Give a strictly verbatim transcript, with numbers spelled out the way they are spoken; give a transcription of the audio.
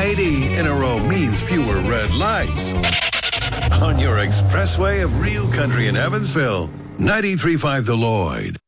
eighty in a row means fewer red lights. On your expressway of real country in Evansville, ninety-three point five The Lloyd.